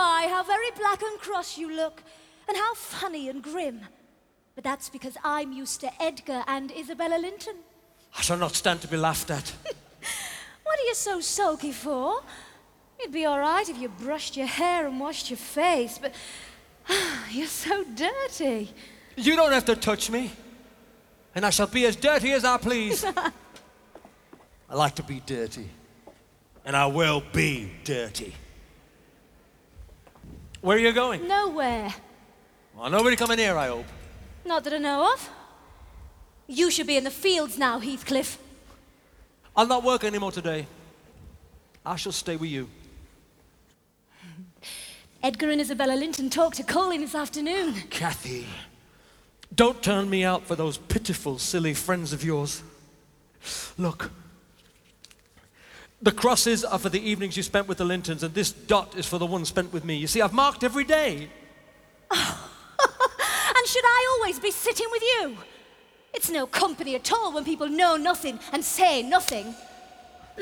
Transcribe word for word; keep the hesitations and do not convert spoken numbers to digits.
my, how very black and cross you look, and how funny and grim. But that's because I'm used to Edgar and Isabella Linton. I shall not stand to be laughed at. What are you so sulky for? You'd be all right if you brushed your hair and washed your face, but you're so dirty. You don't have to touch me, and I shall be as dirty as I please. I like to be dirty, and I will be dirty. Where are you going? Nowhere. Well, nobody coming here, I hope. Not that I know of. You should be in the fields now, Heathcliff. I'll not work anymore today. I shall stay with you. Edgar and Isabella Linton talked to Colin this afternoon. Kathy, don't turn me out for those pitiful, silly friends of yours. Look, the crosses are for the evenings you spent with the Lintons, and this dot is for the one spent with me. You see, I've marked every day. And should I always be sitting with you? It's no company at all when people know nothing and say nothing.